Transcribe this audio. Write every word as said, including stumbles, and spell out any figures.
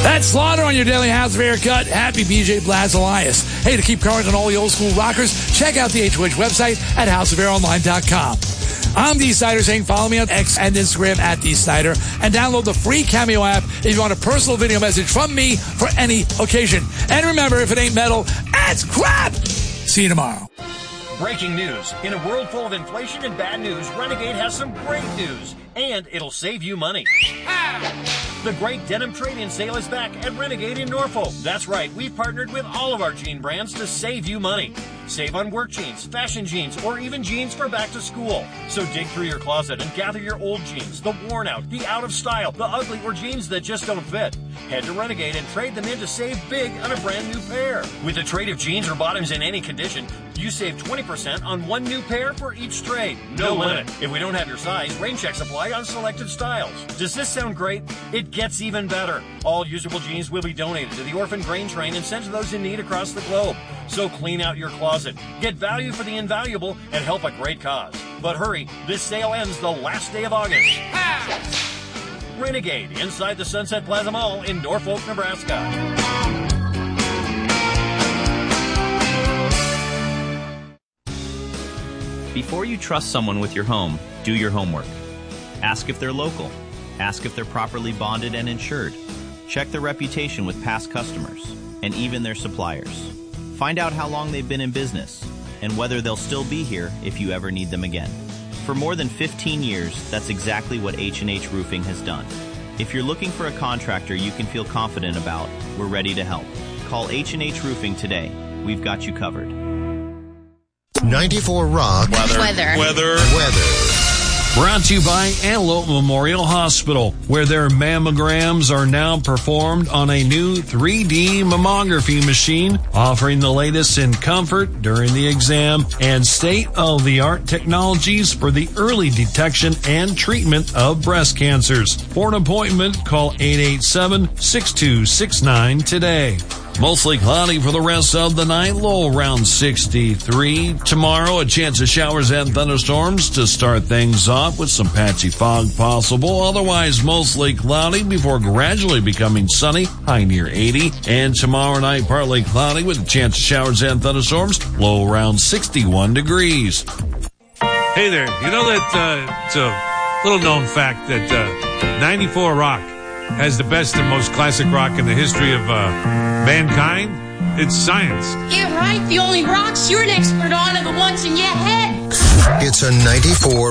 That's Slaughter on your daily House of Haircut. Happy B J Blaz Elias. Hey, to keep current on all the old school rockers, check out the H O H website at house of hair online dot com. I'm Dee Snider saying follow me on X and Instagram at Dee Snider and download the free Cameo app if you want a personal video message from me for any occasion. And remember, if it ain't metal, it's crap! See you tomorrow. Breaking news. In a world full of inflation and bad news, Renegade has some great news. And it'll save you money. The great denim trade-in sale is back at Renegade in Norfolk. That's right, we've partnered with all of our jean brands to save you money. Save on work jeans, fashion jeans, or even jeans for back to school. So dig through your closet and gather your old jeans, the worn out, the out of style, the ugly, or jeans that just don't fit. Head to Renegade and trade them in to save big on a brand new pair. With a trade of jeans or bottoms in any condition, you save twenty percent on one new pair for each trade. No limit. If we don't have your size, rain checks apply on selected styles. Does this sound great? It gets even better. All usable jeans will be donated to the Orphan Grain Train and sent to those in need across the globe. So clean out your closet, get value for the invaluable, and help a great cause. But hurry, this sale ends the last day of August. Ah! Renegade, inside the Sunset Plaza Mall in Norfolk, Nebraska. Before you trust someone with your home, do your homework. Ask if they're local. Ask if they're properly bonded and insured. Check their reputation with past customers and even their suppliers. Find out how long they've been in business and whether they'll still be here if you ever need them again. For more than fifteen years, that's exactly what H and H Roofing has done. If you're looking for a contractor you can feel confident about, we're ready to help. Call H and H Roofing today. We've got you covered. ninety-four Rock. Weather. Weather. Weather. Weather. Brought to you by Antelope Memorial Hospital, where their mammograms are now performed on a new three D mammography machine, offering the latest in comfort during the exam and state-of-the-art technologies for the early detection and treatment of breast cancers. For an appointment, call eight eight seven, six two six nine today. Mostly cloudy for the rest of the night, low around sixty-three. Tomorrow, a chance of showers and thunderstorms to start things off with some patchy fog possible. Otherwise, mostly cloudy before gradually becoming sunny, high near eighty. And tomorrow night, partly cloudy with a chance of showers and thunderstorms, low around sixty-one degrees. Hey there, you know that uh, it's a little-known fact that uh, ninety-four Rock has the best and most classic rock in the history of uh, mankind? It's science. Yeah, right. The only rocks you're an expert on are the ones in your head. It's a ninety-four